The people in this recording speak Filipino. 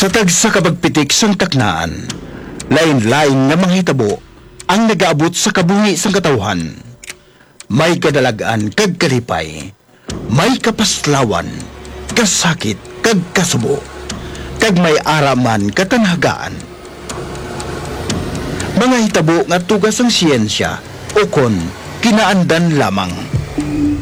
Sa tagsa kabagpitik sang taknaan, lain-lain nga mga hitabo ang nagaabot sa kabungi sang katawhan. May kadalagan kag kalipay, may kapaslawan, kasakit kag kasubo, kag may araman katanhagaan. Mga hitabo nga tugas ang siyensya o kon kinaandan lamang.